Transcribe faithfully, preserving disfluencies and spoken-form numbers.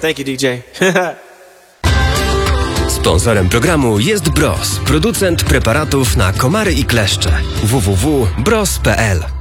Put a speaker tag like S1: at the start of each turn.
S1: Thank you, D J.
S2: Sponsorem programu jest Bros, producent preparatów na komary i kleszcze. w w w kropka bros kropka p l